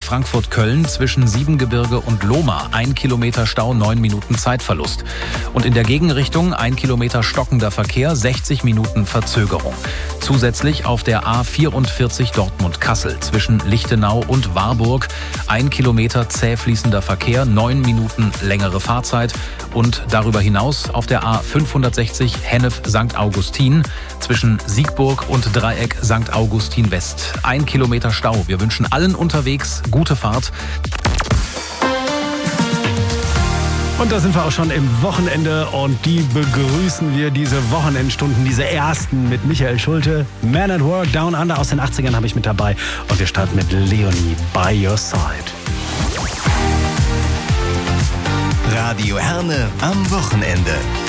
Frankfurt-Köln zwischen Siebengebirge und Lohmar. 1 Kilometer Stau, 9 Minuten Zeitverlust. Und in der Gegenrichtung 1 Kilometer stockender Verkehr, 60 Minuten Verzögerung. Zusätzlich auf der A44 Dortmund-Kassel zwischen Lichtenau und Warburg 1 Kilometer zäh fließender Verkehr, 9 Minuten längere Fahrzeit. Und darüber hinaus auf der A560 Hennef-St. Augustin zwischen Siegburg und Dreieck St. Augustin West. 1 Kilometer Stau. Wir wünschen allen unterwegs gute Fahrt. Und da sind wir auch schon im Wochenende und die begrüßen wir, diese Wochenendstunden, diese ersten mit Michael Schulte. Man at Work, Down Under aus den 80ern habe ich mit dabei. Und wir starten mit Leonie, By Your Side. Radio Herne am Wochenende.